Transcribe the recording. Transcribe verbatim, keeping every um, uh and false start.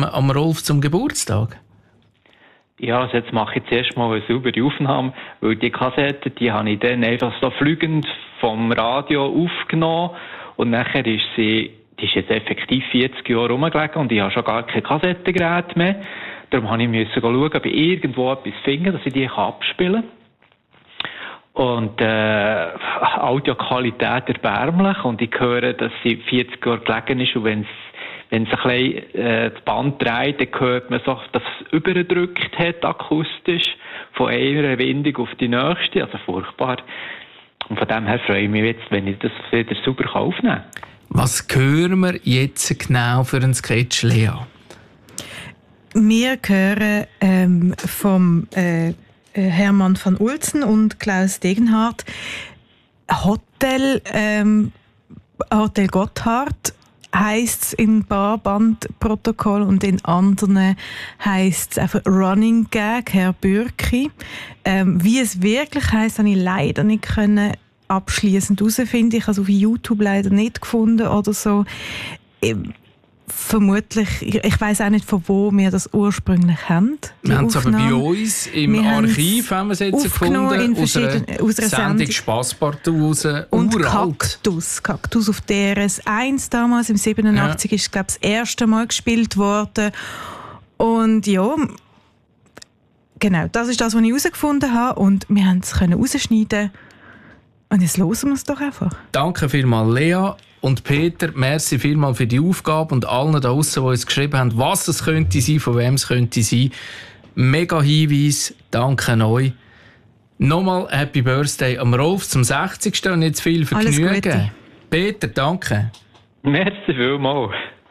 am, am Rolf zum Geburtstag? Ja, also jetzt mache ich zuerst mal eine saubere Aufnahme, weil die Kassette, die habe ich dann einfach so fliegend vom Radio aufgenommen und nachher ist sie, die ist jetzt effektiv vierzig Jahre rumgelegen und ich habe schon gar kein Kassettengerät mehr. Darum habe ich müssen schauen, ob ich irgendwo etwas finde, dass ich die abspielen kann. Und äh, Audioqualität erbärmlich und ich höre, dass sie vierzig Jahre gelegen ist und wenn es Wenn es ein bisschen äh, das Band dreht, dann hört man so, dass es übergedrückt hat, akustisch, von einer Windung auf die nächste, also furchtbar. Und von dem her freue ich mich jetzt, wenn ich das wieder sauber aufnehmen kann. Was hören wir jetzt genau für einen Sketch, Lea? Wir hören ähm, vom äh, Hermann van Ulzen und Klaus Degenhardt Hotel, ähm, Hotel Gotthard heisst es in Barbandprotokoll und in anderen heisst es einfach Running Gag, Herr Bürki. Ähm, wie es wirklich heisst, habe ich leider nicht können abschliessend herausfinden. Ich habe es auf YouTube leider nicht gefunden oder so. Ähm, vermutlich, ich, ich weiss auch nicht, von wo wir das ursprünglich haben. Wir haben es aber bei uns im wir Archiv haben wir es jetzt gefunden, aus einer, aus einer Sendung Spasspartout raus, und uralt. Kaktus, Kaktus auf D R S eins damals, im siebenundachtzig, ja. Ist, glaube ich, das erste Mal gespielt worden. Und ja, genau, das ist das, was ich herausgefunden habe und wir haben es rausschneiden. Und jetzt hören wir es doch einfach. Danke vielmals, Lea. Und Peter, merci vielmals für die Aufgabe und allen da draussen, die uns geschrieben haben, was es könnte sein, von wem es könnte sein. Mega Hinweis, danke euch. Nochmal Happy Birthday am Rolf zum sechzigsten und jetzt viel Vergnügen. Alles Gute. Peter, danke. Merci vielmals.